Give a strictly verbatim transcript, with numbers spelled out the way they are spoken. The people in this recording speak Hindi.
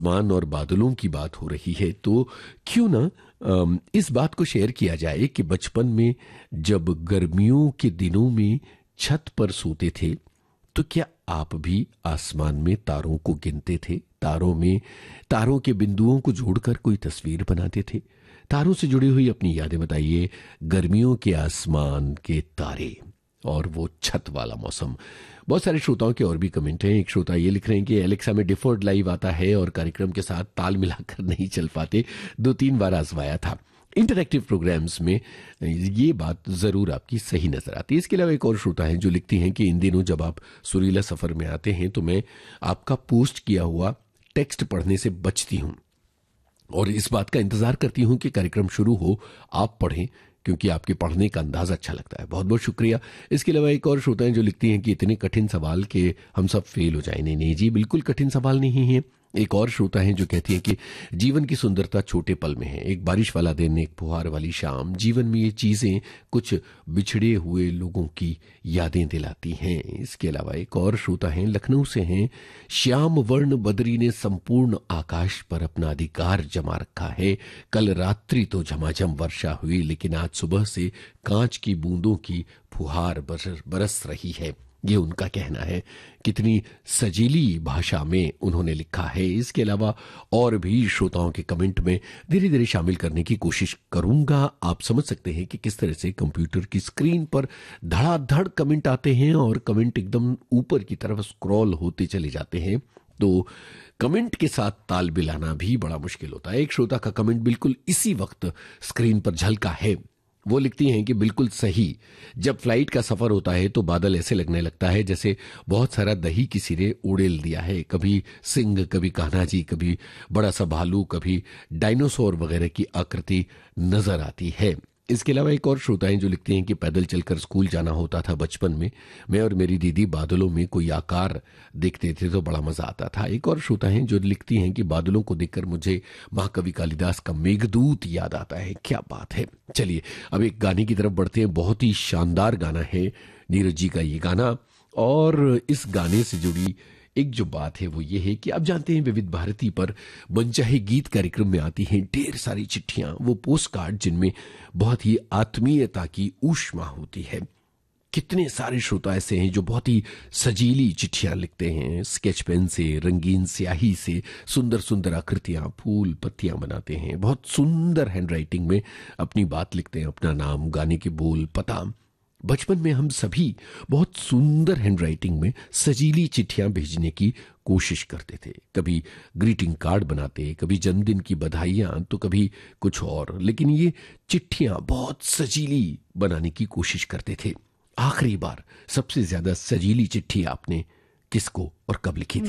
मान और बादलों की बात हो रही है, तो क्यों ना अम, इस बात को शेयर किया जाए कि बचपन में जब गर्मियों के दिनों में छत पर सोते थे, तो क्या आप भी आसमान में तारों को गिनते थे? तारों में तारों के बिंदुओं को जोड़कर कोई तस्वीर बनाते थे? तारों से जुड़ी हुई अपनी यादें बताइए। गर्मियों के आसमान के तारे और वो छत वाला मौसम। बहुत सारे श्रोताओं के और भी कमेंट हैं। एक श्रोता ये लिख रहे हैं कि एलेक्सा में डिफॉल्ट लाइव आता है और कार्यक्रम के साथ ताल मिलाकर नहीं चल पाते, दो तीन बार आजमाया था। इंटरैक्टिव प्रोग्राम्स में ये बात जरूर आपकी सही नजर आती है। इसके अलावा एक और श्रोता है जो लिखती हैं कि इन दिनों जब आप सुरीला सफर में आते हैं तो मैं आपका पोस्ट किया हुआ टेक्स्ट पढ़ने से बचती हूं और इस बात का इंतजार करती हूं कि कार्यक्रम शुरू हो, आप पढ़ें, क्योंकि आपके पढ़ने का अंदाज अच्छा लगता है। बहुत बहुत शुक्रिया। इसके अलावा एक और श्रोता है जो लिखती हैं कि इतने कठिन सवाल के हम सब फेल हो जाए। नहीं नहीं जी, बिल्कुल कठिन सवाल नहीं है। एक और श्रोता है जो कहती है कि जीवन की सुंदरता छोटे पल में है। एक बारिश वाला दिन, एक फुहार वाली शाम, जीवन में ये चीजें कुछ बिछड़े हुए लोगों की यादें दिलाती हैं। इसके अलावा एक और श्रोता है, लखनऊ से हैं, श्याम वर्ण बदरी ने संपूर्ण आकाश पर अपना अधिकार जमा रखा है। कल रात्रि तो झमाझम वर्षा हुई, लेकिन आज सुबह से कांच की बूंदों की फुहार बरस, बरस रही है। ये उनका कहना है। कितनी सजीली भाषा में उन्होंने लिखा है। इसके अलावा और भी श्रोताओं के कमेंट में धीरे धीरे शामिल करने की कोशिश करूंगा। आप समझ सकते हैं कि किस तरह से कंप्यूटर की स्क्रीन पर धड़ाधड़ कमेंट आते हैं और कमेंट एकदम ऊपर की तरफ स्क्रॉल होते चले जाते हैं, तो कमेंट के साथ ताल मिलाना भी बड़ा मुश्किल होता है। एक श्रोता का कमेंट बिल्कुल इसी वक्त स्क्रीन पर झलका है। वो लिखती हैं कि बिल्कुल सही, जब फ्लाइट का सफर होता है तो बादल ऐसे लगने लगता है जैसे बहुत सारा दही किसी ने उड़ेल दिया है। कभी सिंह, कभी कान्हा जी, कभी बड़ा सा भालू, कभी डायनासोर वगैरह की आकृति नजर आती है। इसके अलावा एक और श्रोता हैं जो लिखती हैं कि पैदल चलकर स्कूल जाना होता था बचपन में। मैं और मेरी दीदी बादलों में कोई आकार देखते थे तो बड़ा मजा आता था। एक और श्रोता हैं जो लिखती हैं कि बादलों को देखकर मुझे महाकवि कालिदास का मेघदूत याद आता है। क्या बात है। चलिए अब एक गाने की तरफ बढ़ते हैं। बहुत ही शानदार गाना है नीरज जी का ये गाना, और इस गाने से जुड़ी एक जो बात है वो ये है कि आप जानते हैं विविध भारती पर मनचाहे गीत कार्यक्रम में आती हैं ढेर सारी चिट्ठियां, वो पोस्ट कार्ड जिनमें बहुत ही आत्मीयता की ऊष्मा होती है। कितने सारे श्रोता ऐसे हैं जो बहुत ही सजीली चिट्ठियां लिखते हैं, स्केच पेन से, रंगीन स्याही से सुंदर सुंदर आकृतियां, फूल पत्तियां बनाते हैं, बहुत सुंदर हैंडराइटिंग में अपनी बात लिखते हैं, अपना नाम, गाने के बोल, पता। बचपन में हम सभी बहुत सुंदर हैंडराइटिंग में सजीली चिट्ठियां भेजने की कोशिश करते थे। कभी ग्रीटिंग कार्ड बनाते, कभी जन्मदिन की बधाइयां, तो कभी कुछ और, लेकिन ये चिट्ठियां बहुत सजीली बनाने की कोशिश करते थे। आखिरी बार सबसे ज्यादा सजीली चिट्ठी आपने किसको और कब लिखी थी?